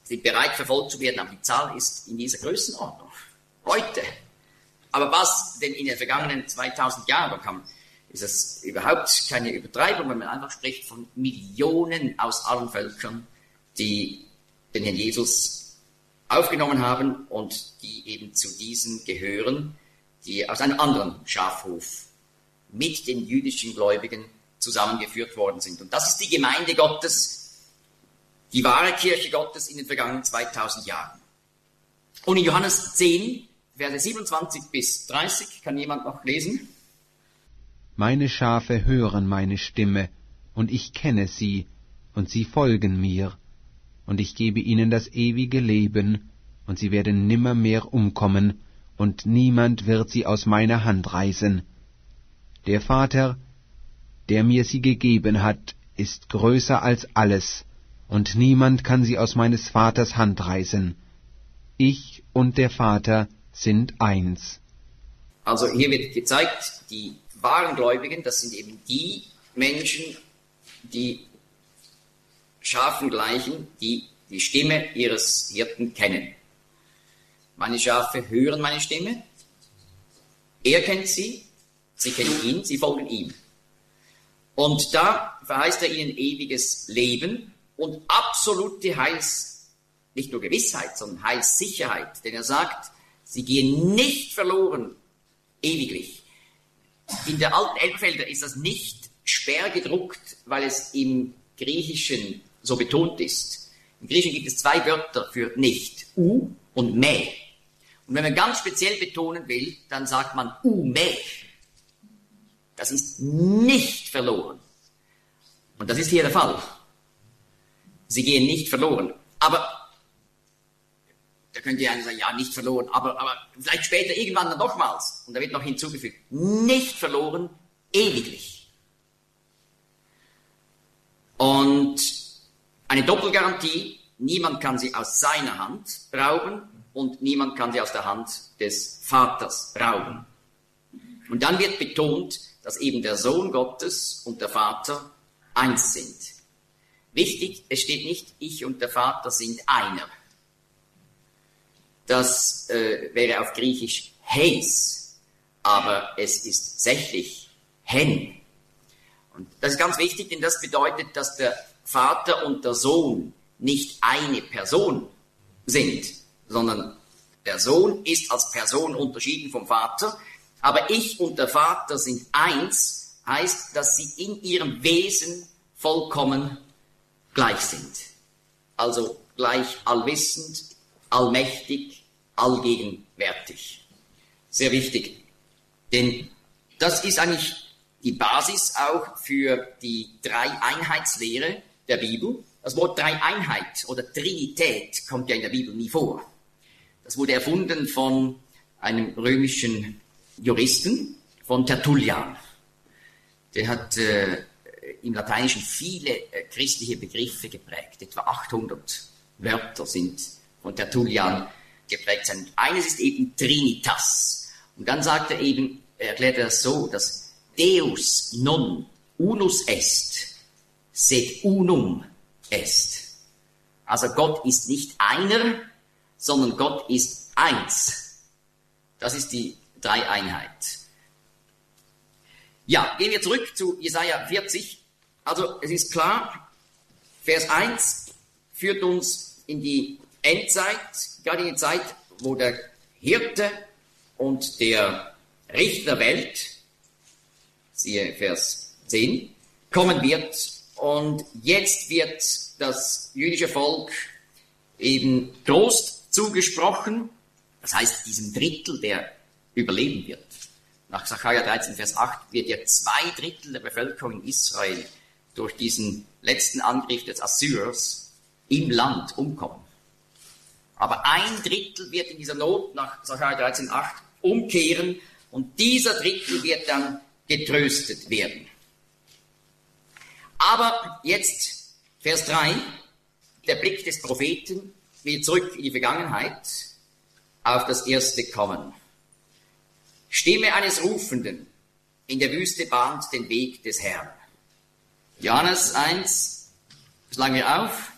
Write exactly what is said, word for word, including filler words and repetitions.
sind bereit, verfolgt zu werden, aber die Zahl ist in dieser Größenordnung. Heute. Aber was denn in den vergangenen zweitausend Jahren kam, ist es überhaupt keine Übertreibung, wenn man einfach spricht von Millionen aus allen Völkern, die den Herrn Jesus aufgenommen haben und die eben zu diesen gehören, die aus einem anderen Schafhof mit den jüdischen Gläubigen zusammengeführt worden sind. Und das ist die Gemeinde Gottes, die wahre Kirche Gottes in den vergangenen zweitausend Jahren. Und in Johannes zehn, Verse siebenundzwanzig bis dreißig, kann jemand noch lesen? Meine Schafe hören meine Stimme, und ich kenne sie, und sie folgen mir. Und ich gebe ihnen das ewige Leben, und sie werden nimmermehr umkommen, und niemand wird sie aus meiner Hand reißen. Der Vater, der mir sie gegeben hat, ist größer als alles, und niemand kann sie aus meines Vaters Hand reißen. Ich und der Vater sind eins. Also hier wird gezeigt, die wahren Gläubigen, das sind eben die Menschen, die Schafen gleichen, die die Stimme ihres Hirten kennen. Meine Schafe hören meine Stimme, er kennt sie, sie kennen ihn, sie folgen ihm. Und da verheißt er ihnen ewiges Leben und absolute Heils, nicht nur Gewissheit, sondern Heilssicherheit. Denn er sagt, sie gehen nicht verloren, ewiglich. In der alten Elberfelder ist das nicht schwer gedruckt, weil es im Griechischen so betont ist. Im Griechischen gibt es zwei Wörter für nicht, u und me. Und wenn man ganz speziell betonen will, dann sagt man u me. Das ist nicht verloren. Und das ist hier der Fall. Sie gehen nicht verloren. Aber da könnte ja einer sagen, ja, nicht verloren, aber, aber vielleicht später irgendwann dann nochmals. Und da wird noch hinzugefügt, nicht verloren, ewiglich. Und eine Doppelgarantie, niemand kann sie aus seiner Hand rauben und niemand kann sie aus der Hand des Vaters rauben. Und dann wird betont, dass eben der Sohn Gottes und der Vater eins sind. Wichtig, es steht nicht, ich und der Vater sind einer. Das äh, wäre auf Griechisch heis, aber es ist sächlich hen. Und das ist ganz wichtig, denn das bedeutet, dass der Vater und der Sohn nicht eine Person sind, sondern der Sohn ist als Person unterschieden vom Vater, aber ich und der Vater sind eins, heißt, dass sie in ihrem Wesen vollkommen gleich sind. Also gleich allwissend, allmächtig, allgegenwärtig. Sehr wichtig. Denn das ist eigentlich die Basis auch für die Dreieinheitslehre der Bibel. Das Wort Dreieinheit oder Trinität kommt ja in der Bibel nie vor. Das wurde erfunden von einem römischen Juristen, von Tertullian. Der hat äh, im Lateinischen viele äh, christliche Begriffe geprägt. Etwa achthundert Wörter sind von Tertullian geprägt sein. Eines ist eben Trinitas. Und dann sagt er eben, er erklärt er das so, dass Deus non unus est, sed unum est. Also Gott ist nicht einer, sondern Gott ist eins. Das ist die Dreieinheit. Ja, gehen wir zurück zu Jesaja vierzig. Also es ist klar, Vers eins führt uns in die Endzeit, gerade in die Zeit, wo der Hirte und der Richter der Welt, siehe Vers zehn, kommen wird. Und jetzt wird das jüdische Volk eben Trost zugesprochen. Das heißt, diesem Drittel, der überleben wird. Nach Sacharja dreizehn, Vers acht wird ja zwei Drittel der Bevölkerung in Israel durch diesen letzten Angriff des Assyrers im Land umkommen. Aber ein Drittel wird in dieser Not nach Sacharja dreizehn, acht umkehren und dieser Drittel wird dann getröstet werden. Aber jetzt, Vers drei, der Blick des Propheten geht zurück in die Vergangenheit auf das erste Kommen. Stimme eines Rufenden in der Wüste bahnt den Weg des Herrn. Johannes eins, schlagen wir auf.